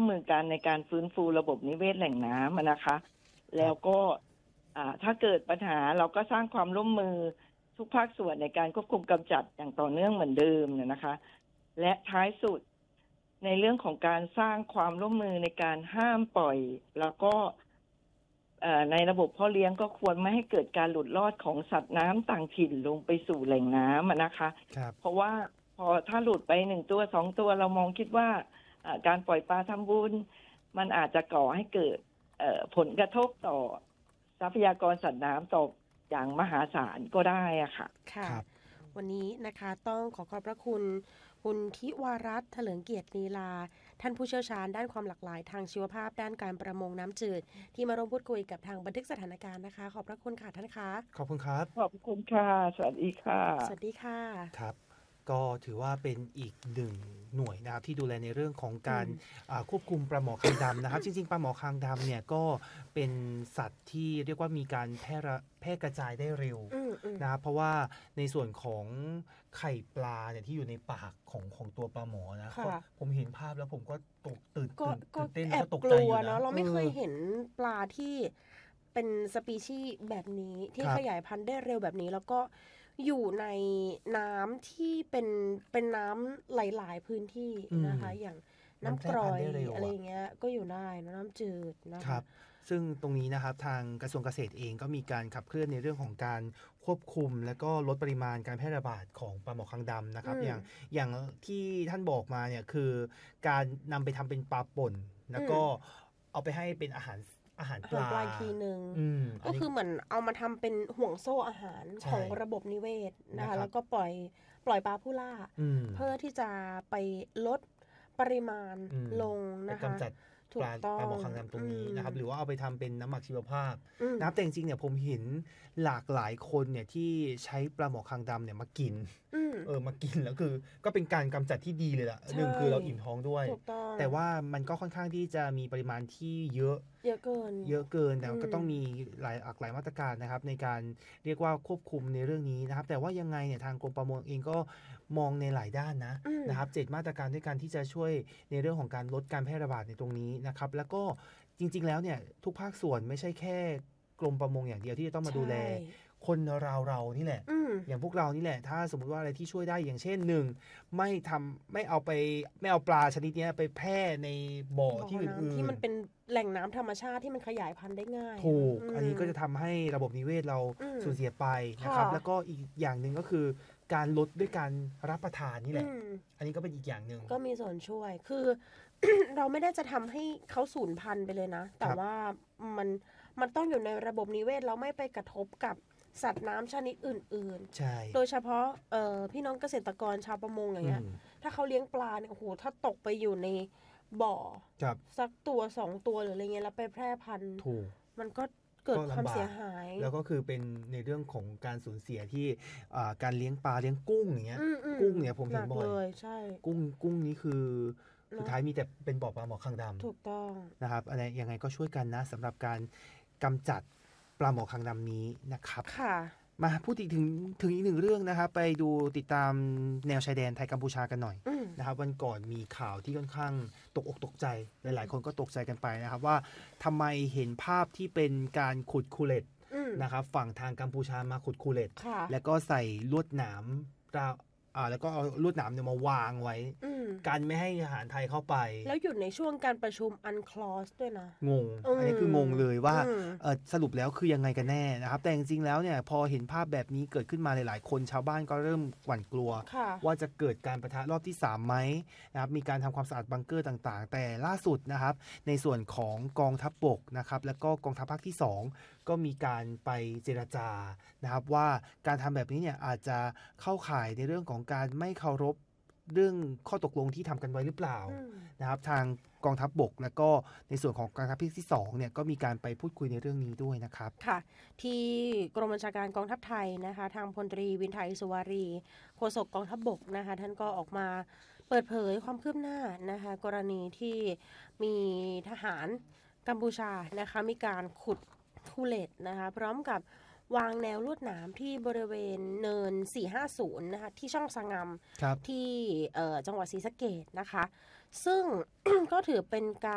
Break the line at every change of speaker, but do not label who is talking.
มือกันในการฟื้นฟูระบบนิเวศแหล่งน้ำนะคะแล้วก็ถ้าเกิดปัญหาเราก็สร้างความร่วมมือทุกภาคส่วนในการควบคุมกำจัดอย่างต่อเนื่องเหมือนเดิมนะคะและท้ายสุดในเรื่องของการสร้างความร่วมมือในการห้ามปล่อยแล้วก็ในระบบพ่อเลี้ยงก็ควรไม่ให้เกิดการหลุดรอดของสัตว์น้ำต่างถิ่นลงไปสู่แหล่งน้ำนะคะเพราะว่าพอถ้าหลุดไป1 ตัว 2 ตัวเรามองคิดว่าการปล่อยปลาทำบุญมันอาจจะก่อให้เกิดผลกระทบต่อทรัพยากรสัตว์น้ำต่ออย่างมหาศาลก็ได้อะค่ะ
ค่ะวันนี้นะคะต้องขอบพระคุณคุณธิวารัตน์เถลิงเกียรติลีลาท่านผู้เชี่ยวชาญด้านความหลากหลายทางชีวภาพด้านการประมงน้ำจืดที่มาร่วมพูดคุยกับทางบันทึกสถานการณ์นะคะขอบพระคุณค่ะท่านคะ
ขอบคุณครับ
ขอบคุณค่ะสวัสดีค่ะ
สวัสดีค่ะ
ครับก็ถือว่าเป็นอีกหนึ่งหน่วยนะครับที่ดูแลในเรื่องของการควบคุมปลาหมอคางดำนะครับ จริงๆปลาหมอคางดำเนี่ยก็เป็นสัตว์ที่เรียกว่ามีการแพร่กระจายได้เร็วนะครับเพราะว่าในส่วนของไข่ปลาเนี่ยที่อยู่ในปากของตัวปลาหมอนะผมเห็นภาพแล้วผมก็ตื่นเต้นแล้วก็ตกใจอยู่นะ
เราไม่เคยเห็นปลาที่เป็นสปีชีส์แบบนี้ที่ขยายพันธุ์ได้เร็วแบบนี้แล้วก็อยู่ในน้ำที่เป็นน้ำหลายๆพื้นที่นะคะอย่างน้ำกร่อยอะไรอย่างเงี้ยก็อยู่ได้น้ำจืดนะคะ
ซึ่งตรงนี้นะครับทางกระทรวงเกษตรเองก็มีการขับเคลื่อนในเรื่องของการควบคุมและก็ลดปริมาณการแพร่ระบาดของปลาหมอคางดำนะครับอย่างที่ท่านบอกมาเนี่ยคือการนำไปทำเป็นปลาป่นแล้วก็เอาไปให้เป็นอาหารปลา
อีกทีนึงก็คือเหมือนเอามาทำเป็นห่วงโซ่อาหารของระบบนิเวศนะคะแล้วก็ปล่อยปลาผู้ล่าเพื่อที่จะไปลดปริมาณลงนะคะ
ปลาหมอคางดำตรงนี้นะครับหรือว่าเอาไปทำเป็นน้ำหมักชีวภาพนะครับแต่จริงๆเนี่ยผมเห็นหลากหลายคนเนี่ยที่ใช้ปลาหมอคางดำเนี่ยมากินมากินแล้วคือก็เป็นการกำจัดที่ดีเลยล่ะหนึ่งคือเราอิ่มท้องด้วยแต่ว่ามันก็ค่อนข้างที่จะมีปริมาณที่เยอะเกินแต่ก็ต้องมีหลายมาตรการนะครับในการเรียกว่าควบคุมในเรื่องนี้นะครับแต่ว่ายังไงเนี่ยทางกรมประมงเองก็มองในหลายด้านนะครับ7มาตรการด้วยกันที่จะช่วยในเรื่องของการลดการแพร่ระบาดในตรงนี้นะครับแล้วก็จริงๆแล้วเนี่ยทุกภาคส่วนไม่ใช่แค่กรมประมงอย่างเดียวที่จะต้องมาดูแลคนเรานี่แหละอย่างพวกเรานี่แหละถ้าสมมติว่าอะไรที่ช่วยได้อย่างเช่น1ไม่เอาปลาชนิดนี้ไปแพร่ในบ่อที่อื่น
ที่มันเป็นแหล่งน้ำธรรมชาติที่มันขยายพันธุ์ได้ง่าย
ถูกอันนี้ก็จะทำให้ระบบนิเวศเราสูญเสียไปนะครับแล้วก็อีกอย่างหนึ่งก็คือการลดด้วยการรับประทานนี่แหละอันนี้ก็เป็นอีกอย่างหนึ่ง
ก็มีส่วนช่วยคือ เราไม่ได้จะทำให้เขาสูญพันธุ์ไปเลยนะแต่ว่ามันต้องอยู่ในระบบนิเวศแล้วไม่ไปกระทบกับสัตว์น้ำชนิดอื่น
ๆใช่
โดยเฉพาะพี่น้องเกษตรกรชาวประมงอย่างเงี้ยถ้าเขาเลี้ยงปลาเนี่ยโอ้โหถ้าตกไปอยู่ในบ่อสักตัว2ตัวหรืออะไรเงี้ยแล้วไปแพร่พันธุ์มันก็เกิดความเสียหาย
แล้วก็คือเป็นในเรื่องของการสูญเสียที่การเลี้ยงปลาเลี้ยงกุ้งอย่างเงี้ยกุ้งเนี่ยผมเห็นบ่อยกุ้งนี้คือสุดท้ายมีแต่เป็นบ่อปลาหมอคางดำ
ถูกต้อง
นะครับอะไรยังไงก็ช่วยกันนะสำหรับการกำจัดปลาหมอคางดำนี้นะครับ
ค่ะ
มาพูดถึงอีกหนึ่งเรื่องนะครับไปดูติดตามแนวชายแดนไทยกัมพูชากันหน่อยนะครับวันก่อนมีข่าวที่ค่อนข้างตกอกตกใจหลายๆคนก็ตกใจกันไปนะครับว่าทำไมเห็นภาพที่เป็นการขุดคูเลตนะครับฝั่งทางกัมพูชามาขุดคูเลตแล้วก็ใส่ลวดหนามแล้วก็เอาลวดหนามเนี่ยมาวางไว้กันไม่ให้ทหารไทยเข้าไป
แล้วอยู่ในช่วงการประชุมอันคลอสด้วยนะ
งงอันนี้คืองงเลยว่าสรุปแล้วคือยังไงกันแน่นะครับแต่จริงๆแล้วเนี่ยพอเห็นภาพแบบนี้เกิดขึ้นมาหลายๆคนชาวบ้านก็เริ่มหวั่นกลัวว่าจะเกิดการปะทะรอบที่3ไหมนะครับมีการทำความสะอาดบังเกอร์ต่างๆแต่ล่าสุดนะครับในส่วนของกองทัพบกนะครับแล้วก็กองทัพภาคที่2ก็มีการไปเจรจานะครับว่าการทำแบบนี้เนี่ยอาจจะเข้าข่ายในเรื่องของการไม่เคารพเรื่องข้อตกลงที่ทำกันไว้หรือเปล่านะครับทางกองทัพบกและก็ในส่วนของกองทัพภาคที่2เนี่ยก็มีการไปพูดคุยในเรื่องนี้ด้วยนะครับ
ค่ะที่กรมบัญชาการกองทัพไทยนะคะทางพลตรีวินไทยสุวารีโฆษกกองทัพบกนะคะท่านก็ออกมาเปิดเผยความคืบหน้านะคะกรณีที่มีทหารกัมพูชานะคะมีการขุดคูเลตนะคะพร้อมกับวางแนวลวดหนามที่บริเวณเนิน450นะคะที่ช่องสะงำที่จังหวัดศรีสะเกษนะคะซึ่ง ก็ถือเป็นการ